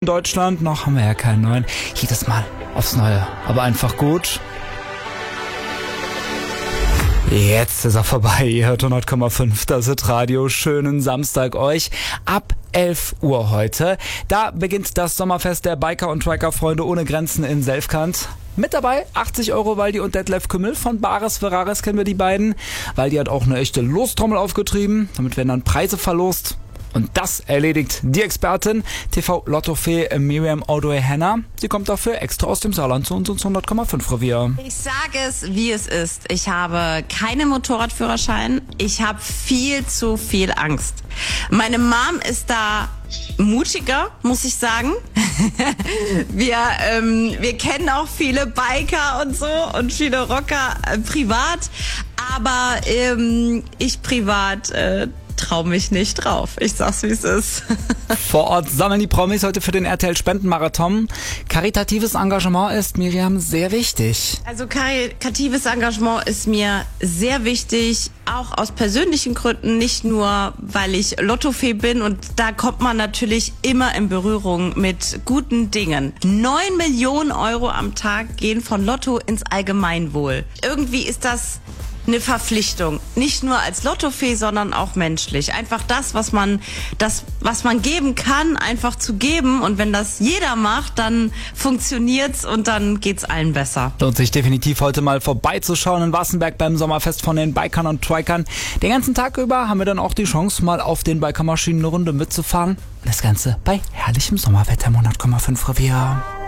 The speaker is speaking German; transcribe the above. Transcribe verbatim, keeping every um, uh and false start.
Deutschland. Noch haben wir ja keinen neuen. Jedes Mal aufs Neue, aber einfach gut. Jetzt ist er vorbei. Ihr hört hundert Komma fünf, das ist Radio. Schönen Samstag euch. Ab elf Uhr heute. Da beginnt das Sommerfest der Biker- und Triker-Freunde ohne Grenzen in Selfkant. Mit dabei achtzig Euro Waldi und Detlef Kümmel von Bares Ferraris kennen wir die beiden. Waldi hat auch eine echte Lostrommel aufgetrieben. Damit werden dann Preise verlost. Und das erledigt die Expertin, T V-Lottofee Miriam Odoe-Henner. Sie kommt dafür extra aus dem Saarland zu uns ins hundert Komma fünf Revier. Ich sage es, wie es ist. Ich habe keinen Motorradführerschein. Ich habe viel zu viel Angst. Meine Mom ist da mutiger, muss ich sagen. wir, ähm, wir kennen auch viele Biker und so und viele Rocker äh, privat. Aber ähm, ich privat äh, trau mich nicht drauf. Ich sag's, wie es ist. Vor Ort sammeln die Promis heute für den R T L-Spendenmarathon. Karitatives Engagement ist, Miriam, sehr wichtig. Also karitatives Engagement ist mir sehr wichtig, auch aus persönlichen Gründen, nicht nur, weil ich Lottofee bin und da kommt man natürlich immer in Berührung mit guten Dingen. Neun Millionen Euro am Tag gehen von Lotto ins Allgemeinwohl. Irgendwie ist das eine Verpflichtung, nicht nur als Lottofee, sondern auch menschlich. Einfach das, was man, das, was man geben kann, einfach zu geben. Und wenn das jeder macht, dann funktioniert's und dann geht's allen besser. Lohnt sich definitiv heute mal vorbeizuschauen in Wassenberg beim Sommerfest von den Bikern und Trikern. Den ganzen Tag über haben wir dann auch die Chance, mal auf den Bikermaschinen eine Runde mitzufahren. Und das Ganze bei herrlichem Sommerwetter im hundert Komma fünf Revier.